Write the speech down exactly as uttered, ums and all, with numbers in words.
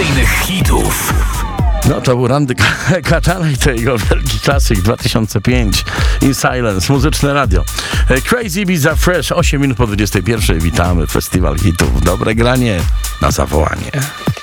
rewelacyjnych hitów. No to był Randy Kaczana i to jego wielki klasyk dwa tysiące piąty. In Silence, muzyczne radio. Crazy Ibiza Fresh, osiem minut po dwudziestej pierwszej. Witamy, festiwal hitów. Dobre granie na zawołanie.